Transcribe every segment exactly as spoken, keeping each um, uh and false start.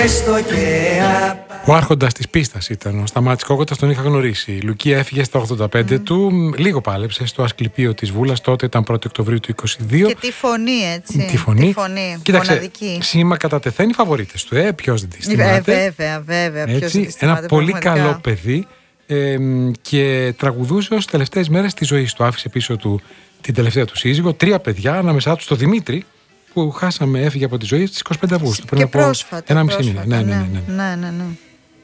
Ο άρχοντας της πίστας ήταν ο Σταμάτης Κόκοτας, τον είχα γνωρίσει. Η Λουκία έφυγε στα ογδόντα πέντε mm. του, λίγο πάλεψε στο Ασκληπείο της Βούλας, τότε ήταν πρώτη Οκτωβρίου του είκοσι δύο. Και τη φωνή, έτσι. Τη φωνή. Τη φωνή. Κοίταξε, μοναδική. Σήμα κατά τεθέν φαβορίτες του, ε, ποιος δεν τη θυμάται. Ε, βέβαια, βέβαια. Ποιος Έτσι, δεν τη θυμάται, ένα πολύ καλό παιδί ε, και τραγουδούσε ως τελευταίες μέρες της ζωής του. Άφησε πίσω του την τελευταία του σύζυγο, τρία παιδιά, ανάμεσά τους το Δημήτρη, που χάσαμε, έφυγε από τη ζωή στις είκοσι πέντε Αυγούστου. Και πρόσφατα. Ένα μισή μήνα. Ναι, ναι, ναι. ναι, ναι, ναι, ναι.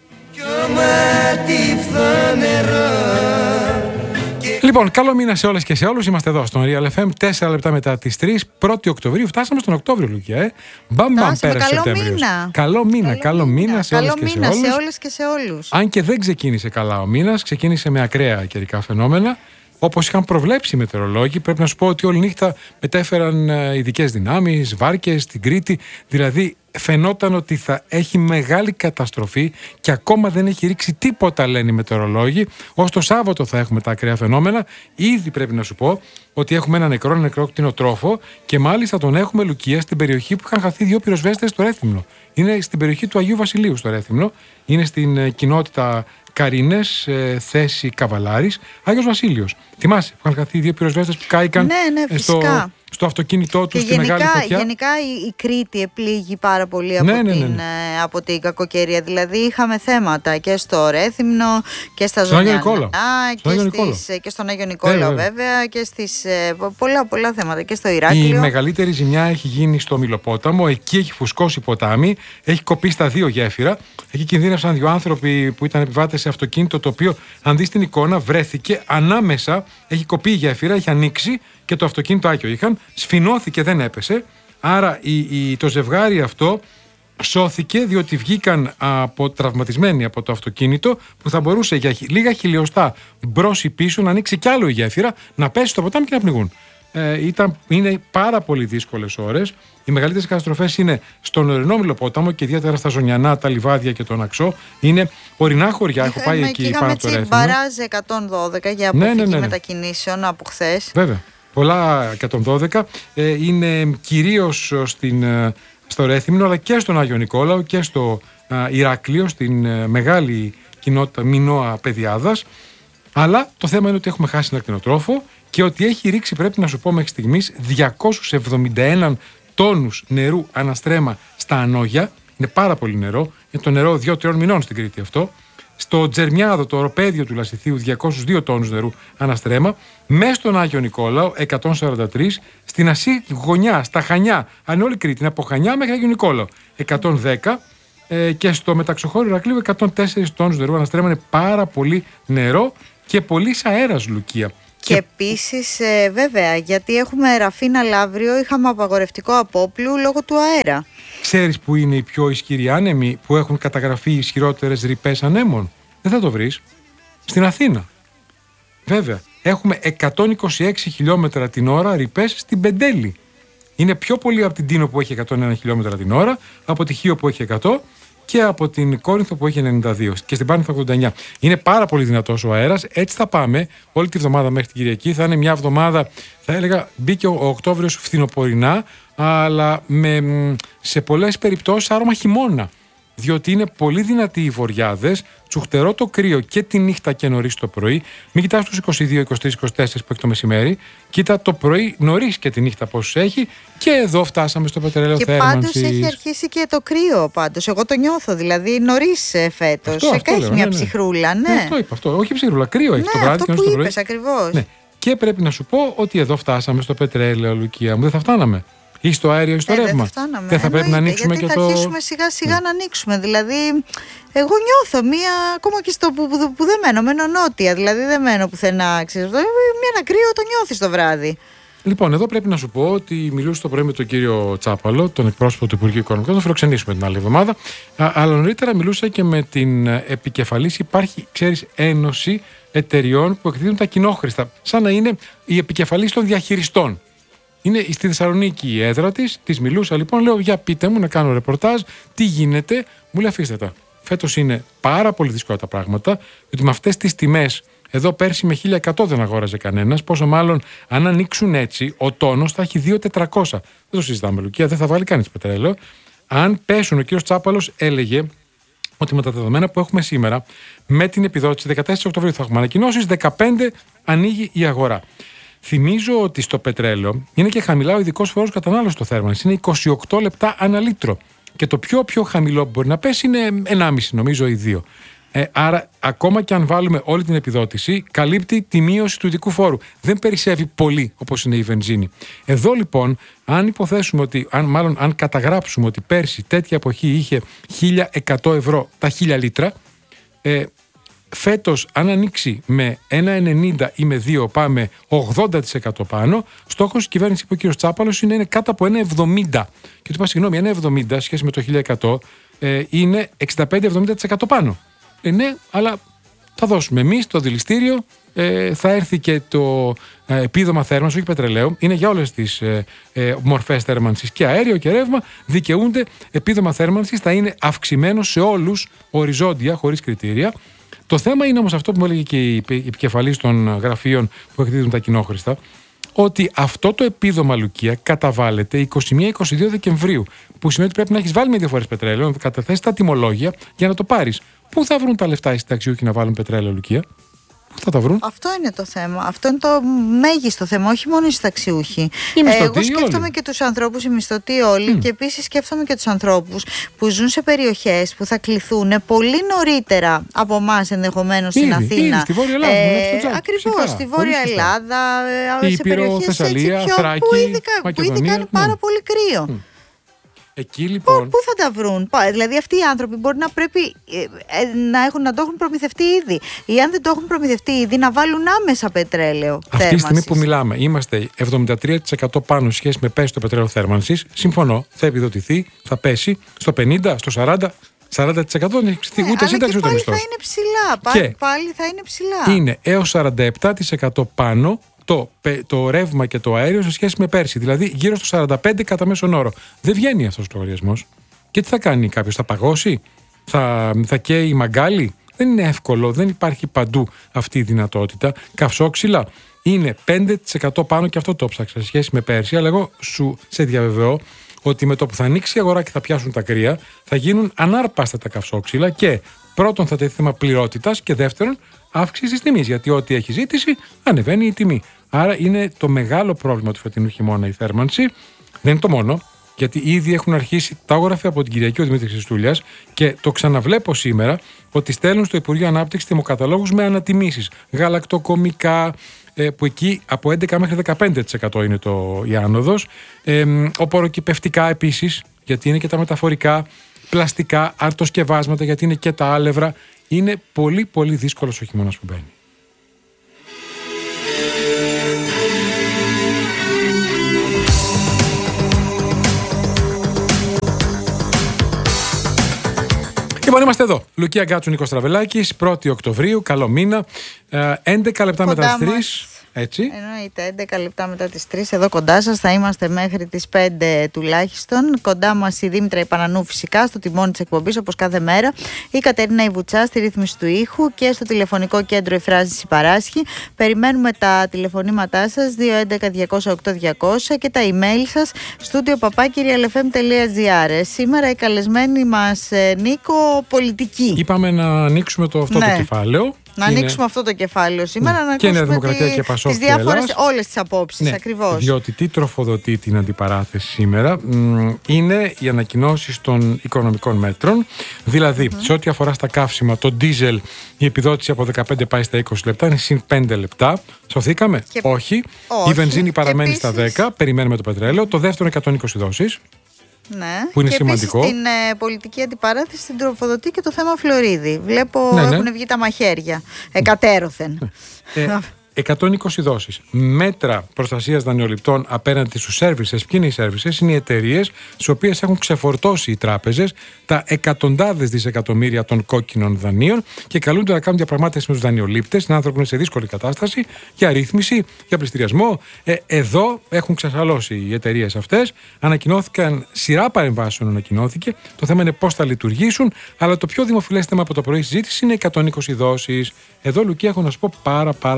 Λοιπόν, καλό μήνα σε όλες και σε όλους. Είμαστε εδώ στον Real εφ εμ, τέσσερα λεπτά μετά τις τρεις, πρώτη Οκτωβρίου. Φτάσαμε στον Οκτώβριο, Λουκία. Ε. Μπαμ, μπαμ, πέρασε καλό Σεπτέμβριος. Μήνα. Καλό μήνα, καλό, καλό μήνα, μήνα σε όλες και σε όλους. σε όλες και σε όλους. Αν και δεν ξεκίνησε καλά ο μήνας, ξεκίνησε με ακραία καιρικά φαινόμενα. Όπως είχαν προβλέψει οι μετεωρολόγοι, πρέπει να σου πω ότι όλη νύχτα μετέφεραν ειδικές δυνάμεις, βάρκες στην Κρήτη. Δηλαδή, φαινόταν ότι θα έχει μεγάλη καταστροφή και ακόμα δεν έχει ρίξει τίποτα, λένε οι μετεωρολόγοι. Ως το Σάββατο θα έχουμε τα ακραία φαινόμενα. Ήδη πρέπει να σου πω ότι έχουμε ένα νεκρό νεκρό κτηνοτρόφο και μάλιστα τον έχουμε, Λουκία, στην περιοχή που είχαν χαθεί δύο πυροσβέστες στο Ρέθυμνο. Είναι στην περιοχή του Αγίου Βασιλείου στο Ρέθυμνο. Είναι στην κοινότητα Καρίνες, ε, θέση Καβαλάρης, Άγιος Βασίλειος. Θυμάσαι που είχαν χαθεί δύο πυροσβέστες που κάηκαν ναι, ναι, στο, στο αυτοκίνητό τους στη γενικά, μεγάλη φωτιά. Γενικά η, η Κρήτη επλήγει πάρα πολύ από, ναι, ναι, ναι, την, ναι. Ε, από την κακοκαιρία. Δηλαδή είχαμε θέματα και στο Ρέθυμνο και στα Ζωνιανά και, στις, και στον Άγιο Νικόλαο, βέβαια, βέβαια και στις ε, πολλά πολλά θέματα και στο Ηράκλειο. Η μεγαλύτερη ζημιά έχει γίνει στο Μηλοπόταμο. Εκεί έχει φουσκώσει ποτάμι, έχει κοπεί στα δύο γέφυρα. Εκεί κινδύνευσαν δύο άνθρωποι που ήταν επιβάτες σε αυτοκίνητο, το οποίο, αν δεις την εικόνα, βρέθηκε ανάμεσα. Έχει κοπεί η γέφυρα, έχει ανοίξει και το αυτοκίνητο άκιο είχαν. Σφινώθηκε, δεν έπεσε. Άρα η, η, το ζευγάρι αυτό σώθηκε διότι βγήκαν από, τραυματισμένοι από το αυτοκίνητο, που θα μπορούσε για λίγα χιλιοστά μπρος ή πίσω να ανοίξει κι άλλο η γέφυρα, να πέσει στο ποτάμι και να πνιγούν. Ε, ήταν, είναι πάρα πολύ δύσκολες ώρες. Οι μεγαλύτερες καταστροφές είναι στον ορεινό Μηλοπόταμο και ιδιαίτερα στα Ζωνιανά, τα Λιβάδια και τον Αξό. Είναι ορεινά χωριά. Έχω πάει εκεί και πάνω από το Ρέθυμνο. Μπαράζ εκατόν δώδεκα για αποφυγή ναι, ναι, ναι. μετακινήσεων από χθες. Βέβαια. Πολλά εκατόν δώδεκα. Ε, είναι κυρίως στην, στο Ρέθυμνο, αλλά και στον Άγιο Νικόλαο και στο α, Ηράκλειο, στην α, μεγάλη κοινότητα Μινώα Παιδιάδας. Αλλά το θέμα είναι ότι έχουμε χάσει ένα κτηνοτρόφο και ότι έχει ρίξει, πρέπει να σου πω μέχρι στιγμής, διακόσιους εβδομήντα ένα τόνους νερού αναστρέμα στα Ανόγια. Είναι πάρα πολύ νερό. Είναι το νερό δύο τρία μηνών στην Κρήτη αυτό. Στο Τζερμιάδο, το οροπέδιο του Λασιθίου, διακόσιους δύο τόνους νερού αναστρέμα. Μέσα στον Άγιο Νικόλαο, εκατόν σαράντα τρία. Στην Ασία γωνιά, στα Χανιά, αν όλη η Κρήτη είναι από Χανιά μέχρι Άγιο Νικόλαο, εκατόν δέκα. Ε, και στο μεταξοχώριο Ηρακλείου, εκατόν τέσσερα τόνους νερού αναστρέμα. Είναι πάρα πολύ νερό και πολύς αέρας, Λουκία. Και, και επίσης, ε, βέβαια, γιατί έχουμε Ραφίνα Λαύριο, είχαμε απαγορευτικό απόπλου λόγω του αέρα. Ξέρεις που είναι οι πιο ισχυροί άνεμοι που έχουν καταγραφεί ισχυρότερες ρηπές ανέμων? Δεν θα το βρεις. Στην Αθήνα. Βέβαια. Έχουμε εκατόν είκοσι έξι χιλιόμετρα την ώρα ρηπές στην Πεντέλη. Είναι πιο πολύ από την Τίνο που έχει εκατόν ένα χιλιόμετρα την ώρα, από τη Χίο που έχει εκατό και από την Κόρινθο που έχει ενενήντα δύο και στην Πάρνηθο ογδόντα εννιά. Είναι πάρα πολύ δυνατός ο αέρας. Έτσι θα πάμε όλη τη βδομάδα μέχρι την Κυριακή. Θα είναι μια εβδομάδα, θα έλεγα, μπήκε ο Οκτώβριος φθινοπορεινά, αλλά με, σε πολλές περιπτώσεις άρωμα χειμώνα. Διότι είναι πολύ δυνατοί οι βοριάδες, τσουχτερό το κρύο και τη νύχτα και νωρίς το πρωί. Μην κοιτάς τους είκοσι δύο, είκοσι τρία, είκοσι τέσσερα που έχει το μεσημέρι. Κοίτα το πρωί νωρίς και τη νύχτα πόσους έχει. Και εδώ φτάσαμε στο πετρέλαιο θέρμανσης. Και πάντως έχει αρχίσει και το κρύο πάντως. Εγώ το νιώθω δηλαδή νωρίς φέτος. Αυτό, αυτό έχει λέω, μια ναι, ναι. ψυχρούλα, ναι. ναι. Αυτό είπα, αυτό. Όχι ψυχρούλα, κρύο έχει ναι, το βράδυ αυτό και που το είπες πρωί. ακριβώς. Ναι. Και πρέπει να σου πω ότι εδώ φτάσαμε στο πετρέλαιο, Λουκία μου. Δεν θα φτάναμε. Ή στο αέριο ή στο ε, ρεύμα. Δεν, θα δεν θα πρέπει να ανοίξουμε γιατί και θα το. Θα αρχίσουμε σιγά σιγά ναι. να ανοίξουμε. Δηλαδή, εγώ νιώθω μία, ακόμα και στο που, που, που δεν μένω, μένω νότια. Δηλαδή, δεν μένω πουθενά. Ξέρεις, μία ένα κρύο το νιώθεις το βράδυ. Λοιπόν, εδώ πρέπει να σου πω ότι μιλούσα το πρωί με τον κύριο Τσάπαλο, τον εκπρόσωπο του Υπουργείου Οικονομικών. Θα φιλοξενήσουμε την άλλη εβδομάδα. Α, αλλά νωρίτερα μιλούσα και με την επικεφαλής. Υπάρχει, ξέρεις, ένωση εταιριών που εκδίδουν τα κοινόχρηστα. Σαν να είναι η επικεφαλής των διαχειριστών. Είναι στη Θεσσαλονίκη η έδρα της, της μιλούσα λοιπόν, λέω για πείτε μου να κάνω ρεπορτάζ, τι γίνεται, μου λέει αφήστε τα. Φέτος είναι πάρα πολύ δύσκολα τα πράγματα, γιατί με αυτές τις τιμές, εδώ πέρσι με χίλια εκατό δεν αγόραζε κανένας, πόσο μάλλον αν ανοίξουν έτσι, ο τόνος θα έχει δύο χιλιάδες τετρακόσια. Δεν το συζητάμε, Λουκία, δεν θα βάλει κανείς πετρέλαιο. αν πέσουν, ο κύριος Τσάπαλος έλεγε ότι με τα δεδομένα που έχουμε σήμερα, με την επιδότηση δεκατέσσερις Οκτωβρίου θα έχουμε ανακοινώσεις, δεκαπέντε ανοίγει η αγορά. Θυμίζω ότι στο πετρέλαιο είναι και χαμηλά ο ειδικός φόρος κατανάλωσης στο θέρμανση. Είναι είκοσι οκτώ λεπτά ανά λίτρο. Και το πιο πιο χαμηλό που μπορεί να πέσει είναι ενάμιση νομίζω ή δύο. Ε, άρα, ακόμα και αν βάλουμε όλη την επιδότηση, καλύπτει τη μείωση του ειδικού φόρου. Δεν περισσεύει πολύ όπως είναι η βενζίνη. Εδώ λοιπόν, αν υποθέσουμε ότι, αν, μάλλον αν καταγράψουμε ότι πέρσι τέτοια εποχή είχε χίλια εκατό ευρώ τα χίλια λίτρα, ε, φέτος αν ανοίξει με ένα ενενήντα ή με δύο πάμε ογδόντα τοις εκατό πάνω, στόχος της κυβέρνησης, είπε ο κύριος Τσάπαλος, είναι κάτω από ένα εβδομήντα. Και του είπα συγγνώμη, ένα εβδομήντα σχέση με το χίλια εκατό ε, είναι εξήντα πέντε με εβδομήντα τοις εκατό πάνω. Ε, ναι, αλλά θα δώσουμε εμείς το δηληστήριο, ε, θα έρθει και το ε, επίδομα θέρμανσης, όχι πετρελαίου, είναι για όλες τις ε, ε, μορφές θέρμανσης, και αέριο και ρεύμα δικαιούνται επίδομα θέρμανσης, θα είναι αυξημένο σε όλους οριζόντια, χωρίς κριτήρια. Το θέμα είναι όμως αυτό που μου έλεγε και η επικεφαλής των γραφείων που εκδίδουν τα κοινόχρηστα, ότι αυτό το επίδομα, Λουκία, καταβάλλεται είκοσι μία είκοσι δύο Δεκεμβρίου, που σημαίνει ότι πρέπει να έχεις βάλει με δύο φορές πετρέλαιο, να καταθέσεις τα τιμολόγια για να το πάρεις. Πού θα βρουν τα λεφτά οι συνταξιούχοι να βάλουν πετρέλαιο, Λουκία? Πού θα τα βρουν? Αυτό είναι το θέμα. Αυτό είναι το μέγιστο θέμα, όχι μόνο οι συνταξιούχοι. Εγώ σκέφτομαι όλοι. Και τους ανθρώπους, οι μισθωτοί όλοι, mm. και επίσης σκέφτομαι και τους ανθρώπους που ζουν σε περιοχές που θα κληθούν πολύ νωρίτερα από εμάς ενδεχομένως στην Αθήνα. Ήδη, στη Βόρεια Ελλάδα. Ε, Ακριβώς, στη Βόρεια Ελλάδα, σε Ήπειρο, περιοχές Θεσσαλία, έτσι, πιο, Θράκη, που ήδη, που ήδη κάνει πάρα mm. πολύ κρύο. Mm. Εκεί, λοιπόν... Πού θα τα βρουν? Δηλαδή αυτοί οι άνθρωποι μπορεί να πρέπει ε, να, έχουν, να το έχουν προμηθευτεί ήδη, ή αν δεν το έχουν προμηθευτεί ήδη να βάλουν άμεσα πετρέλαιο θέρμανσης. Αυτή τη στιγμή που μιλάμε είμαστε εβδομήντα τρία τοις εκατό πάνω σχέση με πέσει το πετρέλαιο θέρμανσης. Συμφωνώ, θα επιδοτηθεί, θα πέσει στο πενήντα, στο σαράντα, σαράντα τοις εκατό δεν έχει ψηθεί ούτε σύνταξη ούτε μισθός. Πάλι θα είναι ψηλά, πάλι, πάλι θα είναι ψηλά. Είναι έως σαράντα επτά τοις εκατό πάνω Το, το ρεύμα και το αέριο σε σχέση με πέρσι. Δηλαδή γύρω στο σαράντα πέντε κατά μέσον όρο. Δεν βγαίνει αυτός ο λογαριασμός. Και τι θα κάνει κάποιος? Θα παγώσει? Θα, θα καίει μαγκάλι? Δεν είναι εύκολο. Δεν υπάρχει παντού αυτή η δυνατότητα. Καυσόξυλα είναι πέντε τοις εκατό πάνω, και αυτό το ψάξα σε σχέση με πέρσι. Αλλά εγώ σου σε διαβεβαιώ ότι με το που θα ανοίξει η αγορά και θα πιάσουν τα κρύα, θα γίνουν ανάρπαστα τα καυσόξυλα, και πρώτον θα τεθεί θέμα πληρότητας, και δεύτερον αύξηση της τιμής. Γιατί ό,τι έχει ζήτηση ανεβαίνει η τιμή. Άρα είναι το μεγάλο πρόβλημα του φετινού χειμώνα η θέρμανση. Δεν είναι το μόνο, γιατί ήδη έχουν αρχίσει τα έγγραφα από την Κυριακή ο Δημήτρης Χριστούλιας, και το ξαναβλέπω σήμερα ότι στέλνουν στο Υπουργείο Ανάπτυξης τιμοκαταλόγους με ανατιμήσεις. Γαλακτοκομικά, που εκεί από έντεκα μέχρι δεκαπέντε τοις εκατό είναι το, η άνοδος. Ε, οπωροκυπευτικά επίσης, γιατί είναι και τα μεταφορικά, πλαστικά, αρτοσκευάσματα, γιατί είναι και τα άλευρα. Είναι πολύ πολύ δύσκολος ο χειμώνας που μπαίνει. Λοιπόν, είμαστε εδώ. Λουκία Γκάτσου, Νίκος Στραβελάκης, πρώτη Οκτωβρίου, καλό μήνα. έντεκα λεπτά μετά τις τρεις. Έτσι. Εννοείται, έντεκα λεπτά μετά τις τρεις, εδώ κοντά σας, θα είμαστε μέχρι τις πέντε τουλάχιστον. Κοντά μας η Δήμητρα Ιπανανού, φυσικά, στο τιμόνι της εκπομπής, όπως κάθε μέρα. Η Κατερίνα Ιβουτσά στη ρύθμιση του ήχου, και στο τηλεφωνικό κέντρο η Φράση Παράσχη. Περιμένουμε τα τηλεφωνήματά σας, δύο έντεκα διακόσια οκτώ διακόσια, και τα email σας, στούντιο παπάκι ρι ελ εφ εμ τελεία τζι άρ. Σήμερα η καλεσμένη μας, Νίκο, πολιτική. Είπαμε να ανοίξουμε το, αυτό ναι. το κεφάλαιο. Να είναι... ανοίξουμε αυτό το κεφάλαιο σήμερα, ναι. να και ακούσουμε Δημοκρατία και Πασόκ τις διάφορες, όλες τις απόψεις, ναι, ακριβώς. Διότι τι τροφοδοτεί την αντιπαράθεση σήμερα μ, είναι οι ανακοινώσεις των οικονομικών μέτρων. Δηλαδή, mm-hmm. σε ό,τι αφορά στα καύσιμα, το ντίζελ, η επιδότηση από δεκαπέντε πάει στα είκοσι λεπτά, είναι συν πέντε λεπτά. Σωθήκαμε? Και... Όχι. Όχι. Η βενζίνη παραμένει επίσης... στα δέκα, περιμένουμε το πετρέλαιο. Το δεύτερο εκατόν είκοσι δόσεις. Ναι. Που είναι και σημαντικό. Επίσης στην ε, πολιτική αντιπαράθεση την τροφοδοτεί και το θέμα Φλωρίδη. Βλέπω ναι, ναι. έχουν βγει τα μαχαίρια. Εκατέρωθεν. Ναι. Ε, εκατόν είκοσι δόσεις. Μέτρα προστασίας δανειοληπτών απέναντι στους services. Ποιοι είναι οι services? Είναι οι εταιρείες στις οποίες έχουν ξεφορτώσει οι τράπεζες τα εκατοντάδες δισεκατομμύρια των κόκκινων δανείων και καλούνται να κάνουν διαπραγμάτευση με τους δανειολήπτες. Είναι άνθρωποι σε δύσκολη κατάσταση για ρύθμιση, για πληστηριασμό. Ε, εδώ έχουν ξεσαλώσει οι εταιρείες αυτές. Ανακοινώθηκαν, σειρά παρεμβάσεων ανακοινώθηκε. Το θέμα είναι πώς θα λειτουργήσουν. Αλλά το πιο δημοφιλές θέμα από το πρωί συζήτηση είναι εκατόν είκοσι δόσεις. Εδώ, Λουκία, έχω να σου πω πάρα, πάρα πολλά πράγματα.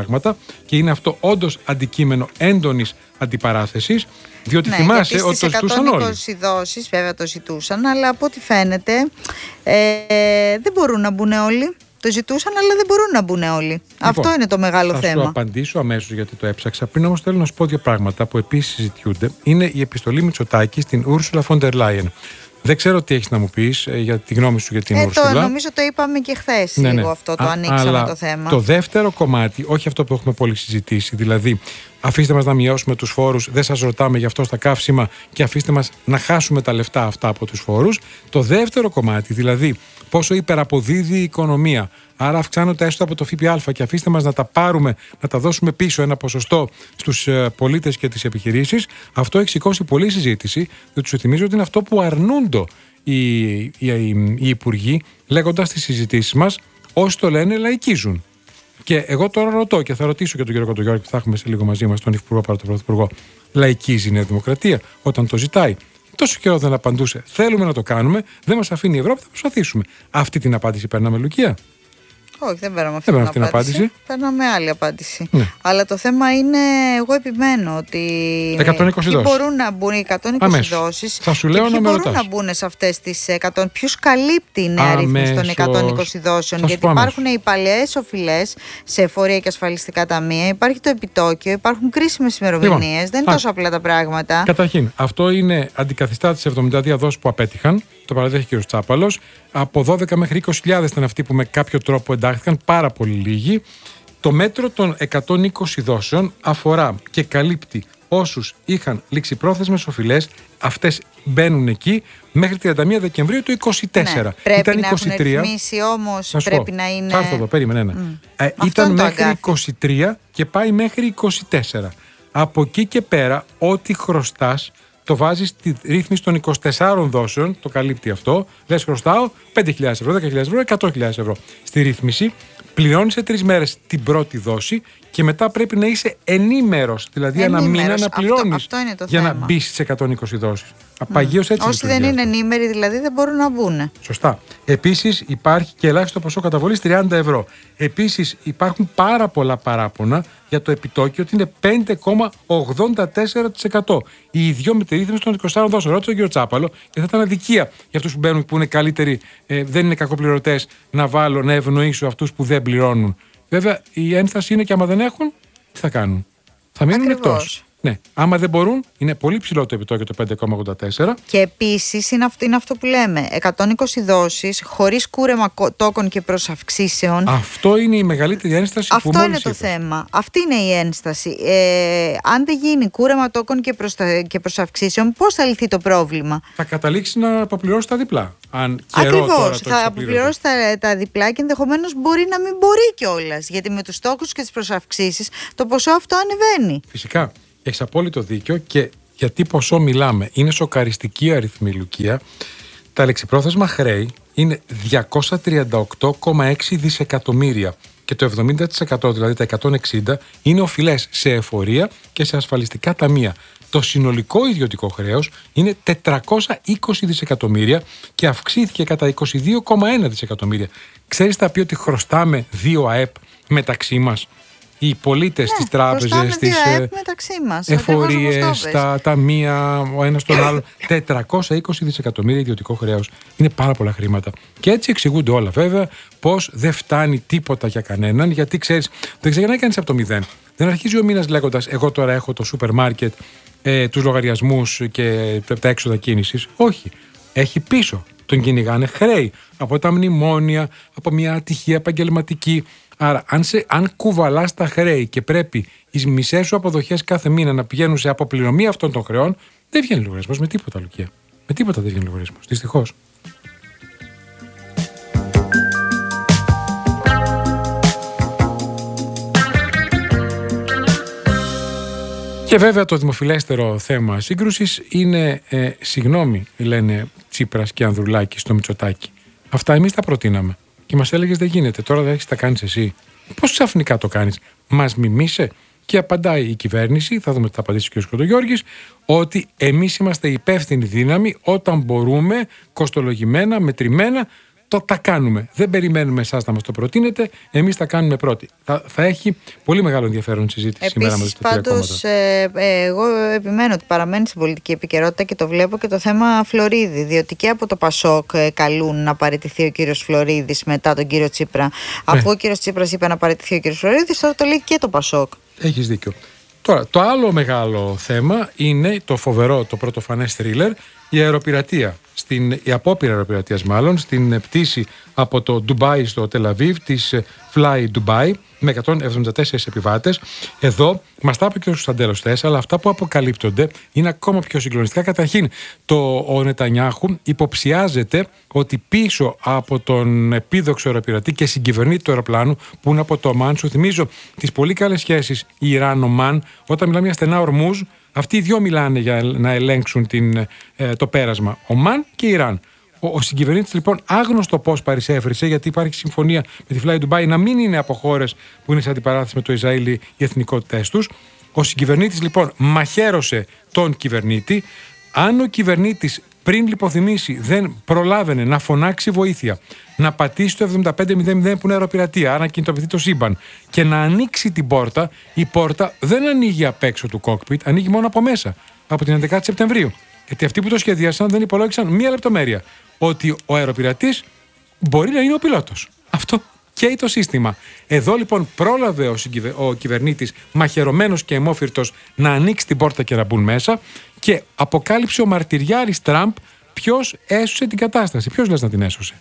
πράγματα και είναι αυτό όντως αντικείμενο έντονης αντιπαράθεσης, διότι ναι, θυμάσαι γιατί ότι το ζητούσαν όλοι. εκατόν είκοσι δόσεις βέβαια το ζητούσαν, αλλά από ό,τι φαίνεται ε, δεν μπορούν να μπουν όλοι. Το ζητούσαν, αλλά δεν μπορούν να μπουν όλοι. Λοιπόν, αυτό είναι το μεγάλο θα θέμα. Θα σου απαντήσω αμέσως, γιατί το έψαξα. Πριν όμως θέλω να σου πω δύο πράγματα που επίσης συζητιούνται. Είναι η επιστολή Μητσοτάκη στην Ursula von der Leyen. Δεν ξέρω τι έχεις να μου πεις ε, για τη γνώμη σου για την ε, Ursula. Το, νομίζω το είπαμε και χθες ναι, λίγο ναι. αυτό, το Α, ανοίξαμε αλλά το θέμα. Το δεύτερο κομμάτι, όχι αυτό που έχουμε πολύ συζητήσει, δηλαδή αφήστε μας να μειώσουμε τους φόρους, δεν σας ρωτάμε γι' αυτό στα καύσιμα και αφήστε μας να χάσουμε τα λεφτά αυτά από τους φόρους. Το δεύτερο κομμάτι, δηλαδή πόσο υπεραποδίδει η οικονομία, άρα αυξάνονται έστω από το ΦΠΑ και αφήστε μας να τα πάρουμε, να τα δώσουμε πίσω ένα ποσοστό στους πολίτες και τις επιχειρήσεις, αυτό έχει σηκώσει πολλή συζήτηση, διότι σου θυμίζω ότι είναι αυτό που αρνούνται οι, οι, οι, οι υπουργοί, λέγοντας στις συζητήσεις μας, όσοι το λένε λαϊκίζουν. Και εγώ τώρα ρωτώ και θα ρωτήσω και τον κύριο Κοντογιώργη, που θα έχουμε σε λίγο μαζί μας, τον Υφυπουργό παρά τον Πρωθυπουργό, λαϊκίζει η Νέα Δημοκρατία όταν το ζητάει? Τόσο καιρό δεν απαντούσε. Θέλουμε να το κάνουμε, δεν μας αφήνει η Ευρώπη, θα προσπαθήσουμε. Αυτή την απάντηση παίρναμε, Λουκία? Όχι, δεν παίρναμε αυτή, δεν την απάντηση. απάντηση. Παίρναμε άλλη απάντηση. Ναι. Αλλά το θέμα είναι, εγώ επιμένω ότι. εκατόν είκοσι δόσεις. Μπορούν να μπουν οι εκατόν είκοσι δόσεις. Θα σου λέω και να με μπορούν ρωτάς. να μπουν σε αυτές τις εκατό. Ποιους καλύπτει η νέα ρύθμιση των εκατόν είκοσι δόσεων? Γιατί υπάρχουν οι παλαιές οφειλές σε εφορία και ασφαλιστικά ταμεία, υπάρχει το επιτόκιο, υπάρχουν κρίσιμες ημερομηνίες. Λοιπόν, δεν είναι α, τόσο απλά τα πράγματα. Καταρχήν, αυτό είναι αντικαθιστά τις εβδομήντα δύο δόσεις που απέτυχαν. Το παραδέχει ο κ. Τσάπαλος. Από δώδεκα μέχρι είκοσι χιλιάδες ήταν αυτοί που με κάποιο τρόπο εντάχθηκαν, πάρα πολύ λίγοι. Το μέτρο των εκατόν είκοσι δόσεων αφορά και καλύπτει όσους είχαν ληξιπρόθεσμες οφειλές. Αυτές μπαίνουν εκεί μέχρι τριάντα μία Δεκεμβρίου του είκοσι τέσσερα. Ναι, πρέπει ήταν να είκοσι τρία. Έχουν ρυθμίσει όμως, πρέπει να είναι. Θα έρθω εδώ, περίμενε. Ναι. Mm. Ε, ήταν μέχρι είκοσι τρία και πάει μέχρι είκοσι τέσσερα. Από εκεί και πέρα, ό,τι χρωστάς, το βάζει στη ρύθμιση των είκοσι τεσσάρων δόσεων, το καλύπτει αυτό. Λες χρωστάω πέντε χιλιάδες ευρώ, δέκα χιλιάδες ευρώ, εκατό χιλιάδες ευρώ. Στη ρύθμιση πληρώνεις σε τρεις μέρες την πρώτη δόση και μετά πρέπει να είσαι ενήμερος, δηλαδή ένα μήνα να πληρώνεις για θέμα. Να μπεις στις εκατόν είκοσι δόσεις. Παγίως έτσι. Όσοι δεν είναι ενήμεροι δηλαδή δεν μπορούν να μπουν. Σωστά. Επίσης υπάρχει και ελάχιστο ποσό καταβολής τριάντα ευρώ. Επίσης υπάρχουν πάρα πολλά παράπονα για το επιτόκιο ότι είναι πέντε κόμμα ογδόντα τέσσερα τοις εκατό. Οι ίδιοι με τη ρύθμιση των είκοσι τεσσάρων δόσεων. Ρώτησε τον κύριο Τσάπαλο και θα ήταν αδικία για αυτούς που μπαίνουν που είναι καλύτεροι, ε, δεν είναι κακοπληρωτές, να βάλω, να ευνοήσω αυτούς που δεν πληρώνουν. Βέβαια η ένσταση είναι και άμα δεν έχουν, τι θα κάνουν? Θα μείνουν εκτός. Ναι, άμα δεν μπορούν, είναι πολύ ψηλό το επιτόκιο το πέντε κόμμα ογδόντα τέσσερα. Και επίσης είναι αυτό, είναι αυτό που λέμε, εκατόν είκοσι δόσεις, χωρίς κούρεμα τόκων και προσαυξήσεων. Αυτό είναι η μεγαλύτερη ένσταση αυτό που μόλις είναι το είπες. θέμα. Αυτή είναι η ένσταση. Ε, αν δεν γίνει κούρεμα τόκων και, προστα... και προσαυξήσεων, πώς θα λυθεί το πρόβλημα? Θα καταλήξει να αποπληρώσει τα διπλά. Αν καιρό Ακριβώς, τώρα το θα αποπληρώσει τα, τα διπλά και ενδεχομένως μπορεί να μην μπορεί κιόλας. Γιατί με τους τόκους και τις προσαυξήσεις το ποσό αυτό ανεβαίνει. Φυσικά. Έχεις απόλυτο δίκιο και γιατί ποσό μιλάμε? Είναι σοκαριστική αριθμή, Λουκία. Τα λεξιπρόθεσμα χρέη είναι διακόσια τριάντα οκτώ κόμμα έξι δισεκατομμύρια και το εβδομήντα τοις εκατό, δηλαδή τα εκατόν εξήντα, είναι οφειλές σε εφορία και σε ασφαλιστικά ταμεία. Το συνολικό ιδιωτικό χρέος είναι τετρακόσια είκοσι δισεκατομμύρια και αυξήθηκε κατά είκοσι δύο κόμμα ένα δισεκατομμύρια. Ξέρεις θα πει ότι χρωστάμε δύο ΑΕΠ μεταξύ μας? Οι πολίτες, ναι, τις τράπεζες, τις εφορίες, τα ταμεία, ο ένας τον άλλον. τετρακόσια είκοσι δισεκατομμύρια ιδιωτικό χρέος. Είναι πάρα πολλά χρήματα. Και έτσι εξηγούνται όλα, βέβαια, πως δεν φτάνει τίποτα για κανέναν, γιατί ξέρεις, δεν ξεκινάει κανείς από το μηδέν. Δεν αρχίζει ο μήνας λέγοντας, εγώ τώρα έχω το σούπερ μάρκετ, ε, τους λογαριασμούς και τα έξοδα κίνησης. Όχι. Έχει πίσω. Τον κυνηγάνε χρέη από τα μνημόνια, από μια ατυχία επαγγελματική. Άρα, αν, σε, αν κουβαλάς τα χρέη και πρέπει οι μισές σου αποδοχές κάθε μήνα να πηγαίνουν σε αποπληρωμή αυτών των χρεών, δεν βγαίνει λογαριασμός με τίποτα, Λουκία. Με τίποτα δεν βγαίνει λογαριασμός. Δυστυχώς. Και βέβαια το δημοφιλέστερο θέμα σύγκρουσης είναι, ε, συγγνώμη, λένε Τσίπρας και Ανδρουλάκη στο Μητσοτάκη. Αυτά εμείς τα προτείναμε. Και μας έλεγες δεν γίνεται, τώρα δεν έχεις τα κάνεις εσύ. Πώς ξαφνικά το κάνεις? Μας μιμήσε? Και απαντάει η κυβέρνηση, θα δούμε τι θα απαντήσει ο κ. Κοντογιώργης, ότι εμείς είμαστε υπεύθυνη δύναμη όταν μπορούμε κοστολογημένα, μετρημένα το τα κάνουμε. Δεν περιμένουμε εσάς να μας το προτείνετε, εμείς τα κάνουμε πρώτοι. Θα, θα έχει πολύ μεγάλο ενδιαφέρον η συζήτηση Επίσης, σήμερα με τις πάντως, ε, ε, εγώ επιμένω ότι παραμένει στην πολιτική επικαιρότητα και το βλέπω και το θέμα Φλωρίδη. Διότι και από το Πασόκ ε, καλούν να παραιτηθεί ο κύριος Φλωρίδης μετά τον κύριο Τσίπρα. Ναι. Αφού ο κύριος Τσίπρας είπε να παραιτηθεί ο κύριος Φλωρίδης, τώρα το λέει και το Πασόκ. Έχεις δίκιο. Τώρα, το άλλο μεγάλο θέμα είναι το φοβερό, το πρωτοφανές θρίλερ, η αεροπειρατεία. Στην, η απόπειρα αεροπειρατείας μάλλον, στην πτήση από το Ντουμπάι στο Τελαβίβ της Fly Dubai με εκατόν εβδομήντα τέσσερις επιβάτες. Εδώ μας τα είπε και ο Κωνσταντέλος χθες, αλλά αυτά που αποκαλύπτονται είναι ακόμα πιο συγκλονιστικά. Καταρχήν, το, ο Νετανιάχου υποψιάζεται ότι πίσω από τον επίδοξο αεροπειρατή και συγκυβερνήτη του αεροπλάνου που είναι από το Ομάν, σου θυμίζω τις πολύ καλές σχέσεις Ιράν-Ομάν, όταν μιλάμε για στενά Ορμούζ. Αυτοί οι δυο μιλάνε για να ελέγξουν την, ε, το πέρασμα. Ομάν και Ιράν. Ο, ο συγκυβερνήτης λοιπόν, άγνωστο πώς παρισέφρισε, γιατί υπάρχει συμφωνία με τη Fly Dubai να μην είναι από χώρες που είναι σε αντιπαράθεση με το Ισραήλ οι εθνικότητές τους. Ο συγκυβερνήτης λοιπόν μαχαίρωσε τον κυβερνήτη. Αν ο κυβερνήτης πριν λιποθυμήσει δεν προλάβαινε να φωνάξει βοήθεια, να πατήσει το εβδομήντα πέντε μηδέν μηδέν που είναι αεροπειρατεία, άρα να κινητοποιηθεί το σύμπαν και να ανοίξει την πόρτα, η πόρτα δεν ανοίγει απ' έξω του κόκπιτ, ανοίγει μόνο από μέσα, από την έντεκα Σεπτεμβρίου. Γιατί αυτοί που το σχεδίασαν δεν υπολόγισαν μία λεπτομέρεια. Ότι ο αεροπειρατής μπορεί να είναι ο πιλότος. Αυτό καίει το σύστημα. Εδώ λοιπόν πρόλαβε ο, συγκυβε... ο κυβερνήτης, μαχαιρωμένος και αιμόφυρτος, να ανοίξει την πόρτα και να μπουν μέσα και αποκάλυψε ο μαρτυριάρης Τραμπ ποιος έσωσε την κατάσταση. Ποιος λες να την έσωσε?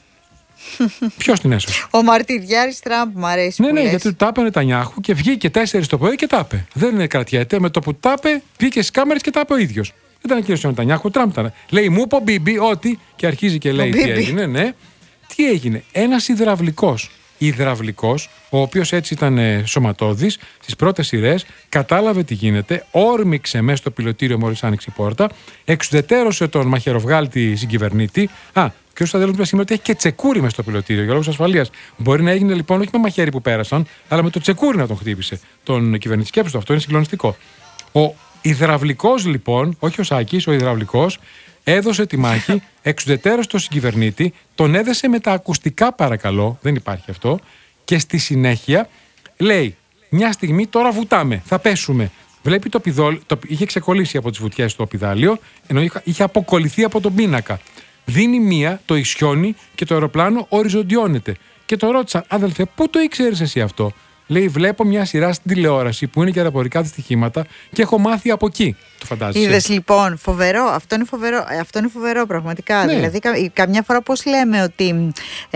Ποιος την έσωσε? Ο μαρτυριάρης Τραμπ, μου αρέσει. Ναι, που ναι, λες. γιατί του τάπε Νετανιάχου και βγήκε τέσσερις το πρωί και τάπε. Δεν κρατιέται. Με το που τάπε, βγήκε στις κάμερες και τάπε ο ίδιος. Δεν ήταν ο κύριος Νετανιάχου, ο Τραμπ ήταν. Λέει, μου είπε ο Μπίμπι ότι. Και αρχίζει και λέει τι έγινε, ναι. Τι έγινε? Ένας υδραυλικός. Υδραυλικός, ο οποίος έτσι ήταν ε, σωματώδης, στις πρώτες σειρές, κατάλαβε τι γίνεται, όρμηξε μέσα στο πιλωτήριο μόλις άνοιξε η πόρτα, εξουδετέρωσε τον μαχαιροβγάλτη συγκυβερνήτη. Α, και όσο θα θέλουμε να ότι έχει και τσεκούρι μέσα στο πιλωτήριο για λόγους ασφαλείας. Μπορεί να έγινε λοιπόν όχι με μαχαίρι που πέρασαν, αλλά με το τσεκούρι να τον χτύπησε τον κυβερνήτη. Σκέψου το, αυτό είναι συγκλονιστικό. Ο υδραυλικός λοιπόν, όχι ο Σάκης, ο υδραυλικός, έδωσε τη μάχη, εξουδετέρωσε τον συγκυβερνήτη, τον έδεσε με τα ακουστικά παρακαλώ, δεν υπάρχει αυτό, και στη συνέχεια λέει, μια στιγμή τώρα βουτάμε, θα πέσουμε. Βλέπει το πηδόλ, το, είχε ξεκολλήσει από τις βουτιές το πηδάλιο, ενώ είχε, είχε αποκολληθεί από τον πίνακα. Δίνει μία, το ισιώνει και το αεροπλάνο οριζοντιώνεται. Και το ρώτησαν, αδελφέ, πού το ήξερες εσύ αυτό? Λέει, βλέπω μια σειρά στην τηλεόραση που είναι και αεροπορικά δυστυχήματα και έχω μάθει από εκεί. Το φαντάζεσαι? Είδες λοιπόν, φοβερό. Αυτό είναι φοβερό, αυτό είναι φοβερό πραγματικά. Ναι. Δηλαδή, κα, καμιά φορά πώς λέμε ότι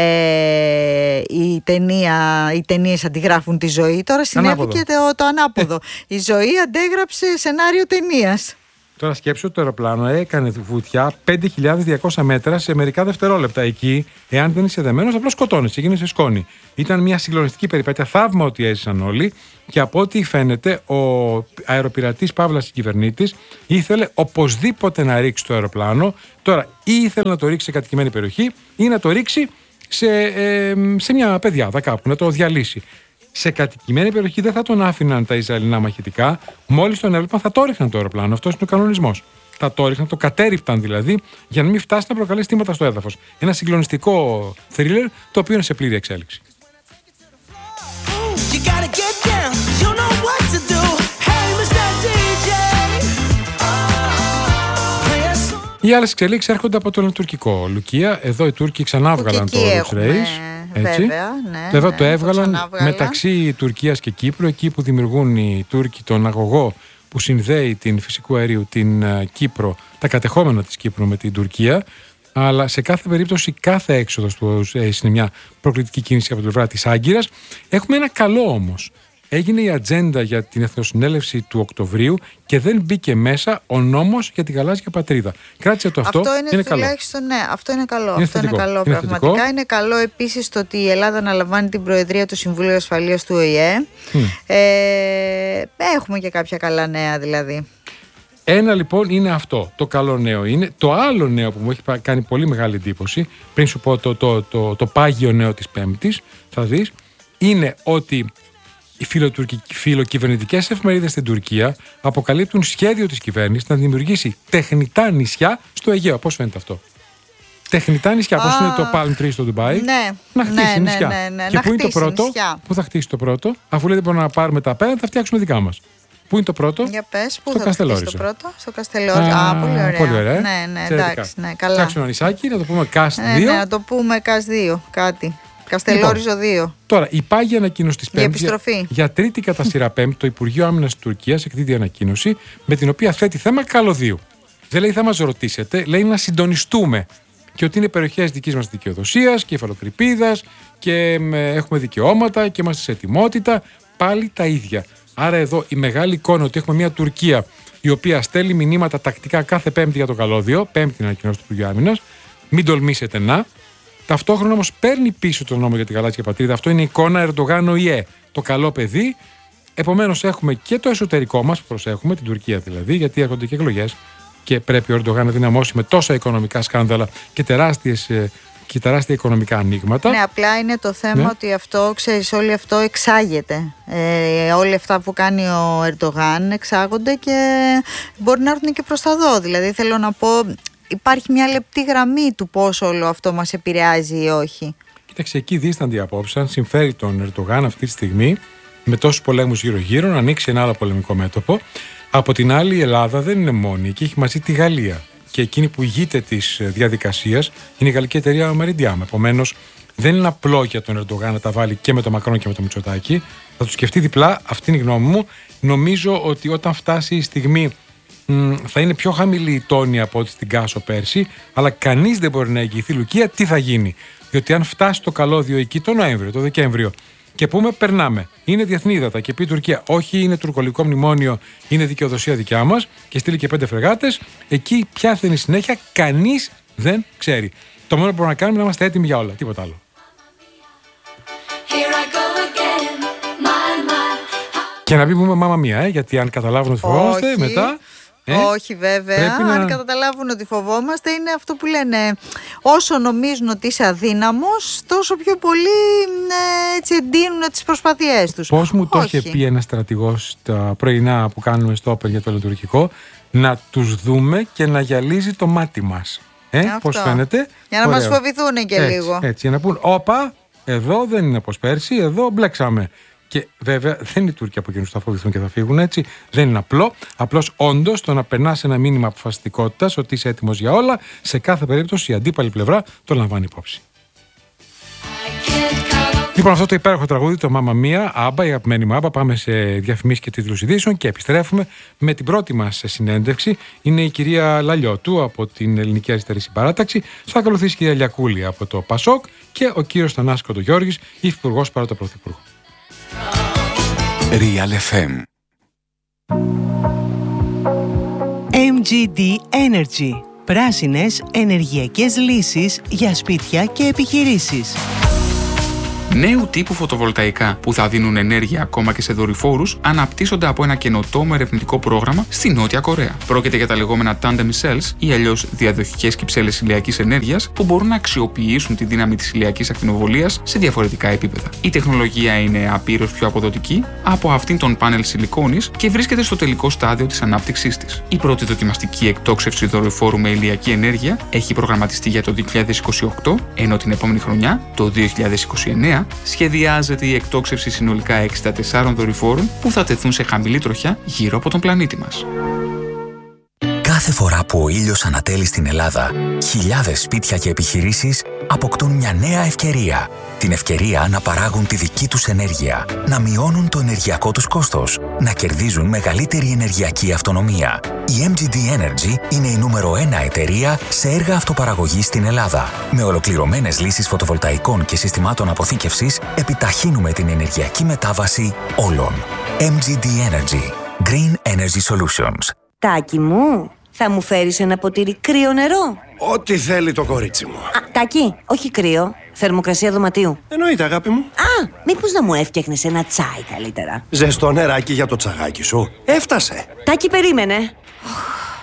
ε, η ταινία, οι ταινίες αντιγράφουν τη ζωή. Τώρα συνέβη και το, το ανάποδο. Η ζωή αντέγραψε σενάριο ταινίας. Τώρα σκέψου ότι το αεροπλάνο έκανε βουτιά πέντε χιλιάδες διακόσια μέτρα σε μερικά δευτερόλεπτα. Εκεί, εάν δεν είσαι δεμένος, απλώς σκοτώνεσαι, γίνεσαι σκόνη. Ήταν μια συγκλονιστική περιπέτεια, θαύμα ότι έζησαν όλοι. Και από ό,τι φαίνεται, ο αεροπειρατής Παύλας κυβερνήτης ήθελε οπωσδήποτε να ρίξει το αεροπλάνο. Τώρα, ή ήθελε να το ρίξει σε κατοικημένη περιοχή, ή να το ρίξει σε, ε, σε μια πεδιάδα κάπου, να το διαλύσει. Σε κατοικημένη περιοχή δεν θα τον άφηναν τα Ισραηλινά μαχητικά. Μόλις τον έβλεπαν, θα το ρίχναν το αεροπλάνο. Αυτός είναι ο κανονισμός. Θα το ρίχναν, το κατέριπταν δηλαδή, για να μην φτάσει να προκαλέσει θύματα στο έδαφος. Ένα συγκλονιστικό θρίλερ, το οποίο είναι σε πλήρη εξέλιξη. Οι άλλες εξελίξεις έρχονται από το τουρκικό. Λουκία, εδώ οι Τούρκοι ξανά βγάλαν το Rolls Race. Έτσι. Βέβαια, ναι, Βέβαια ναι, το έβγαλαν το μεταξύ Τουρκίας και Κύπρου, εκεί που δημιουργούν οι Τούρκοι τον αγωγό που συνδέει την φυσικού αερίου, την uh, Κύπρο, τα κατεχόμενα της Κύπρου με την Τουρκία. Αλλά σε κάθε περίπτωση, κάθε έξοδος του ε, είναι μια προκλητική κίνηση από την πλευρά της Άγκυρας. Έχουμε ένα καλό όμως. Έγινε η ατζέντα για την Εθνοσυνέλευση του Οκτωβρίου και δεν μπήκε μέσα ο νόμος για την γαλάζια πατρίδα. Κράτησε το αυτό. Αυτό είναι, είναι καλό. Ναι, αυτό είναι καλό. Είναι αυτό θετικό. είναι καλό. Είναι πραγματικά θετικό. Είναι καλό επίσης το ότι η Ελλάδα αναλαμβάνει την Προεδρία του Συμβουλίου Ασφαλείας του Ο Η Ε. Mm. Ε, έχουμε και κάποια καλά νέα δηλαδή. Ένα λοιπόν είναι αυτό, το καλό νέο είναι. Το άλλο νέο που μου έχει κάνει πολύ μεγάλη εντύπωση, πριν σου πω το, το, το, το, το πάγιο νέο της Πέμπτης, θα δεις, είναι ότι οι φιλοκυβερνητικές εφημερίδες στην Τουρκία αποκαλύπτουν σχέδιο της κυβέρνησης να δημιουργήσει τεχνητά νησιά στο Αιγαίο. Πώς φαίνεται αυτό? Τεχνητά νησιά, όπως είναι το Palm Tree στο Ντουμπάι. Ναι, να χτίσει ναι, νησιά. Ναι, ναι, ναι. Και να πού είναι το πρώτο, νησιά. Πού θα χτίσει το πρώτο, αφού λέει δεν μπορούμε να πάρουμε τα πέρα, θα φτιάξουμε δικά μας. Πού είναι το πρώτο? Για πες, πού στο θα χτίσει το πρώτο? Στο Καστελόριζο. Α, Α, πολύ ωραία. Πολύ ωραία. Ναι, ναι, εντάξει, ναι, καλά. Φτιάξουμε ένα νησάκι, να το πούμε Καστ δύο. Ναι, ναι, να το πούμε Καστ δύο, κάτι. Καστελόριζο λοιπόν, δύο. Τώρα, υπάγει ανακοίνωση της Πέμπτης. Για, για, για τρίτη κατά σειρά Πέμπτη, το Υπουργείο Άμυνας της Τουρκίας εκδίδει ανακοίνωση με την οποία θέτει θέμα καλωδίου. Δεν λέει θα μας ρωτήσετε, λέει να συντονιστούμε. Και ότι είναι περιοχές δικής μας δικαιοδοσίας, κεφαλοκρηπίδας και ε, έχουμε δικαιώματα και είμαστε σε ετοιμότητα. Πάλι τα ίδια. Άρα εδώ η μεγάλη εικόνα ότι έχουμε μια Τουρκία η οποία στέλνει μηνύματα τακτικά κάθε Πέμπτη για το καλώδιο, Πέμπτη την ανακοίνωση του Υπουργείου Άμυνας, μην τολμήσετε να. Ταυτόχρονα όμως παίρνει πίσω τον νόμο για την γαλάζια πατρίδα. Αυτό είναι η εικόνα Ερντογάν ΟΗΕ. Το καλό παιδί. Επομένως έχουμε και το εσωτερικό μας, προσέχουμε, την Τουρκία δηλαδή, γιατί έρχονται και εκλογές και πρέπει ο Ερντογάν να δυναμώσει με τόσα οικονομικά σκάνδαλα και τεράστιες. Και τεράστια οικονομικά ανοίγματα. Ναι, απλά είναι το θέμα ναι. ότι αυτό, ξέρεις, όλο αυτό εξάγεται. Ε, όλα αυτά που κάνει ο Ερντογάν εξάγονται και μπορεί να έρθουν και προς τα δω. Δηλαδή θέλω να πω, υπάρχει μια λεπτή γραμμή του πώς όλο αυτό μας επηρεάζει ή όχι. Κοίταξε, εκεί δίστανται οι απόψεις. Αν συμφέρει τον Ερντογάν αυτή τη στιγμή, με τόσους πολέμους γύρω-γύρω, να ανοίξει ένα άλλο πολεμικό μέτωπο. Από την άλλη, η Ελλάδα δεν είναι μόνη και έχει μαζί τη Γαλλία. Και εκείνη που ηγείται της διαδικασίας είναι η γαλλική εταιρεία Meridiam. Επομένως, δεν είναι απλό για τον Ερντογάν να τα βάλει και με τον Μακρόν και με τον Μητσοτάκη. Θα του σκεφτεί διπλά, αυτή είναι η γνώμη μου. Νομίζω ότι όταν φτάσει η στιγμή μ, θα είναι πιο χαμηλή η τόνη από ό,τι στην Κάσο πέρσι, αλλά κανείς δεν μπορεί να εγγυηθεί, Λουκία, τι θα γίνει. Διότι αν φτάσει το καλώδιο εκεί το Νοέμβριο, το Δεκέμβριο, και πούμε περνάμε, είναι διεθνή ύδατα και πει η Τουρκία, όχι είναι τουρκολικό μνημόνιο, είναι δικαιοδοσία δικιά μας και στείλει και πέντε φρεγάτες, εκεί ποια θα είναι η συνέχεια, κανείς δεν ξέρει. Το μόνο που μπορούμε να κάνουμε είναι να είμαστε έτοιμοι για όλα, τίποτα άλλο. Και να μην πούμε μάμα μία, ε, γιατί αν καταλάβουν ότι φοβόμαστε μετά. Ε, Όχι βέβαια, να... αν καταλάβουν ότι φοβόμαστε είναι αυτό που λένε, όσο νομίζουν ότι είσαι αδύναμος τόσο πιο πολύ ε, έτσι εντείνουν τις προσπάθειές τους. Πώς μου το είχε πει ένας στρατηγός στα πρωινά που κάνουμε στο Open για το λειτουργικό, να τους δούμε και να γυαλίζει το μάτι μας. Ε, πώς φαίνεται. Για να Ωραίο. Μας φοβηθούν και έτσι, λίγο. Έτσι, για να πούν, όπα, εδώ δεν είναι όπως πέρσι, εδώ μπλέξαμε. Και βέβαια δεν είναι οι Τούρκοι από εκείνους που θα φοβηθούν και θα φύγουν έτσι. Δεν είναι απλό. Απλώς όντως το να περνάς ένα μήνυμα αποφασιστικότητας ότι είσαι έτοιμος για όλα, σε κάθε περίπτωση η αντίπαλη πλευρά το λαμβάνει υπόψη. Λοιπόν, αυτό το υπέροχο τραγούδι, το Μάμα Μία, Άμπα, η αγαπημένη μου Άμπα. Πάμε σε διαφημίσεις και τίτλους ειδήσεων και επιστρέφουμε με την πρώτη μας συνέντευξη. Είναι η κυρία Λαλιώτου από την Ελληνική Αριστερή Συμπαράταξη. Θα ακολουθήσει η κυρία Λιακούλη από το Πασόκ και ο κύριος Θανάσης Κοντογιώργης, υφυπουργός παρά το Πρωθυπουργό. Real εφ εμ. εμ τζι ντι Energy. Πράσινες ενεργειακές λύσεις για σπίτια και επιχειρήσεις. Νέου τύπου φωτοβολταϊκά που θα δίνουν ενέργεια ακόμα και σε δορυφόρους αναπτύσσονται από ένα καινοτόμο ερευνητικό πρόγραμμα στη Νότια Κορέα. Πρόκειται για τα λεγόμενα tandem cells ή αλλιώς διαδοχικές κυψέλες ηλιακής ενέργειας που μπορούν να αξιοποιήσουν τη δύναμη της ηλιακής ακτινοβολίας σε διαφορετικά επίπεδα. Η τεχνολογία είναι απείρως πιο αποδοτική από αυτήν των πάνελ σιλικόνης και βρίσκεται στο τελικό στάδιο της ανάπτυξής της. Η πρώτη δοκιμαστική εκτόξευση δορυφόρου με ηλιακή ενέργεια έχει προγραμματιστεί για το δύο χιλιάδες είκοσι οκτώ, ενώ την επόμενη χρονιά, το δύο χιλιάδες είκοσι εννέα, σχεδιάζεται η εκτόξευση συνολικά εξήντα τεσσάρων δορυφόρων που θα τεθούν σε χαμηλή τροχιά γύρω από τον πλανήτη μας. Κάθε φορά που ο ήλιος ανατέλει στην Ελλάδα, χιλιάδες σπίτια και επιχειρήσεις αποκτούν μια νέα ευκαιρία. Την ευκαιρία να παράγουν τη δική τους ενέργεια, να μειώνουν το ενεργειακό τους κόστος, να κερδίζουν μεγαλύτερη ενεργειακή αυτονομία. Η εμ τζι ντι Energy είναι η νούμερο ένα εταιρεία σε έργα αυτοπαραγωγής στην Ελλάδα. Με ολοκληρωμένες λύσεις φωτοβολταϊκών και συστημάτων αποθήκευσης, επιταχύνουμε την ενεργειακή μετάβαση όλων. εμ τζι ντι Energy. Green Energy Solutions. Τάκη μου, θα μου φέρεις ένα ποτήρι κρύο νερό? Ό,τι θέλει το κορίτσι μου. Α, Τάκη, όχι κρύο. Θερμοκρασία δωματίου. Εννοείται, αγάπη μου. Α, μήπως να μου έφτιαχνες ένα τσάι καλύτερα? Ζεστό νεράκι για το τσαγάκι σου. Έφτασε. Τάκη, περίμενε.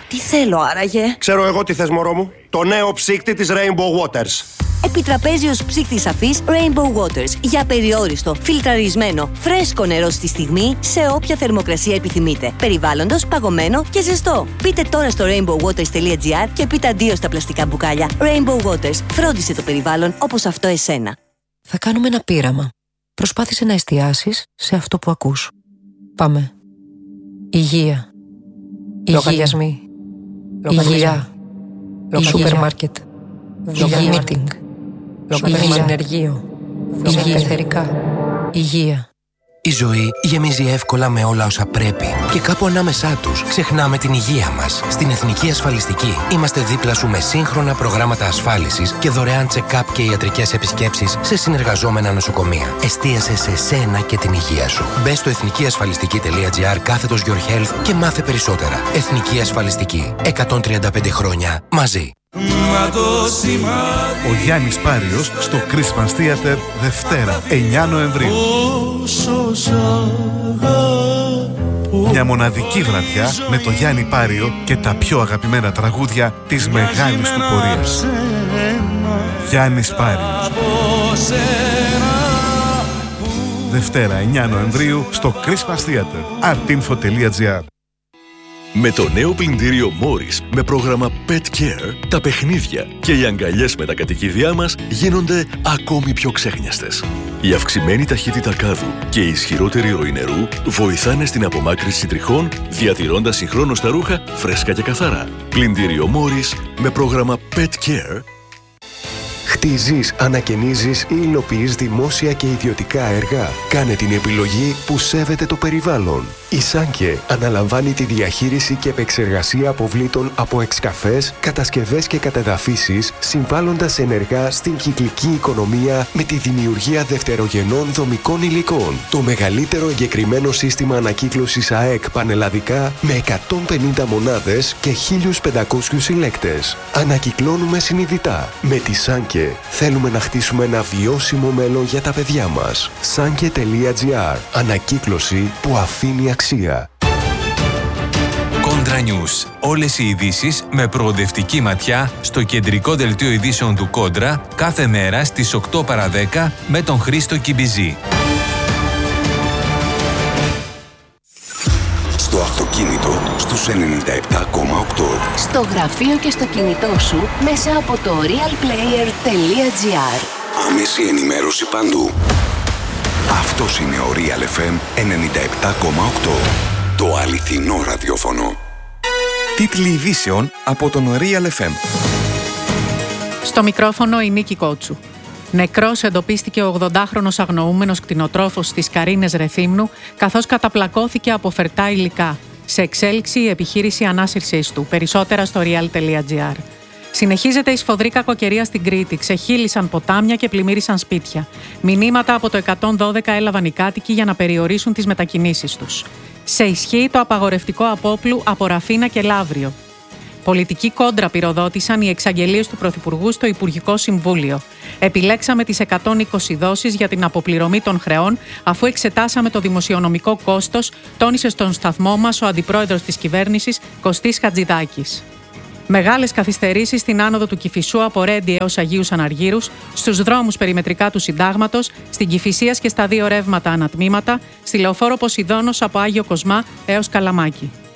Τι θέλω άραγε? Ξέρω εγώ τι θες, μωρό μου. Το νέο ψύκτη της Rainbow Waters. Επιτραπέζιος ψύκτης αφής Rainbow Waters. Για περιόριστο, φιλτραρισμένο, φρέσκο νερό στη στιγμή, σε όποια θερμοκρασία επιθυμείτε. Περιβάλλοντος, παγωμένο και ζεστό. Μπείτε τώρα στο rainbow waters τελεία gr και πείτε αντίο στα πλαστικά μπουκάλια. Rainbow Waters. Φρόντισε το περιβάλλον όπως αυτό εσένα. Θα κάνουμε ένα πείραμα. Προσπάθησε να εστιάσεις σε αυτό που ακούς. Πάμε. Υγεία. Λογαριασμοί. Υγεία. Σούπερ μάρκετ. Υγεία meeting. Υγεία ενεργείο. Υγεία εθερικά. Υγεία. Η ζωή γεμίζει εύκολα με όλα όσα πρέπει και κάπου ανάμεσά τους ξεχνάμε την υγεία μας. Στην Εθνική Ασφαλιστική είμαστε δίπλα σου με σύγχρονα προγράμματα ασφάλισης και δωρεάν check-up και ιατρικές επισκέψεις σε συνεργαζόμενα νοσοκομεία. Εστίασε σε σένα και την υγεία σου. Μπες στο εθνικιασφαλιστική τελεία gr κάθετος Your Health και μάθε περισσότερα. Εθνική Ασφαλιστική. εκατόν τριάντα πέντε χρόνια μαζί. Ο Γιάννης Πάριος στο Christmas Theater Δευτέρα εννιά Νοεμβρίου. Μια μοναδική βραδιά με το Γιάννη Πάριο και τα πιο αγαπημένα τραγούδια της μεγάλης του πορείας. Γιάννης Πάριος. Δευτέρα εννιά Νοεμβρίου στο Christmas Theater artinfo τελεία gr. Με το νέο πλυντήριο Morris με πρόγραμμα Pet Care, τα παιχνίδια και οι αγκαλιές με τα κατοικίδια μας γίνονται ακόμη πιο ξέχνιαστες. Η αυξημένη ταχύτητα κάδου και η ισχυρότερη ροή νερού βοηθάνε στην απομάκρυνση τριχών, διατηρώντας συγχρόνως τα ρούχα φρέσκα και καθαρά. Πλυντήριο Morris με πρόγραμμα Pet Care. Χτίζεις, ανακαινίζεις ή υλοποιείς δημόσια και ιδιωτικά έργα. Κάνε την επιλογή που σέβεται το περιβάλλον. Η Σάνκε αναλαμβάνει τη διαχείριση και επεξεργασία αποβλήτων από εξκαφές, κατασκευές και κατεδαφίσεις, συμβάλλοντας ενεργά στην κυκλική οικονομία με τη δημιουργία δευτερογενών δομικών υλικών. Το μεγαλύτερο εγκεκριμένο σύστημα ανακύκλωσης ΑΕΚ πανελλαδικά με εκατόν πενήντα μονάδες και χίλιους πεντακόσιους συλλέκτες. Ανακυκλώνουμε συνειδητά. Με τη Σάνκε θέλουμε να χτίσουμε ένα βιώσιμο μέλλον για τα παιδιά μας. Σάνκε τελεία gr. Ανακύκλωση που αφήνει αξία. Κόντρα News. Όλες οι ειδήσεις με προοδευτική ματιά στο κεντρικό δελτίο ειδήσεων του Κόντρα κάθε μέρα στις οκτώ παρά δέκα με τον Χρήστο Κιμπιζή. Στο αυτοκίνητο στους ενενήντα επτά κόμμα οκτώ. Στο γραφείο και στο κινητό σου μέσα από το real player τελεία gr. Άμεση ενημέρωση παντού. Αυτός είναι ο Real εφ εμ ενενήντα επτά κόμμα οκτώ. Το αληθινό ραδιόφωνο. Τίτλοι ειδήσεων από τον Real εφ εμ. Στο μικρόφωνο η Νίκη Κότσου. Νεκρός εντοπίστηκε ο ογδοντάχρονος αγνοούμενος κτηνοτρόφος της Καρίνες Ρεθύμνου, καθώς καταπλακώθηκε από φερτά υλικά. Σε εξέλιξη η επιχείρηση ανάσυρσής του. Περισσότερα στο real τελεία gr. Συνεχίζεται η σφοδρή κακοκαιρία στην Κρήτη. Ξεχύλισαν ποτάμια και πλημμύρισαν σπίτια. Μηνύματα από το εκατόν δώδεκα έλαβαν οι κάτοικοι για να περιορίσουν τις μετακινήσεις τους. Σε ισχύ το απαγορευτικό απόπλου από Ραφίνα και Λαύριο. Πολιτική κόντρα πυροδότησαν οι εξαγγελίες του Πρωθυπουργού στο Υπουργικό Συμβούλιο. Επιλέξαμε τις εκατόν είκοσι δόσεις για την αποπληρωμή των χρεών, αφού εξετάσαμε το δημοσιονομικό κόστος, τόνισε στον σταθμό μας ο αντιπρόεδρος της κυβέρνησης Κωστής Χατζηδάκης. Μεγάλες καθυστερήσεις στην άνοδο του Κηφισού από Ρέντι έως Αγίους Αναργύρους, στους δρόμους περιμετρικά του Συντάγματος, στην Κηφισίας και στα δύο ρεύματα ανατμήματα, στη λεωφόρο Ποσειδώνος από Άγιο Κοσμά έως Καλαμάκι.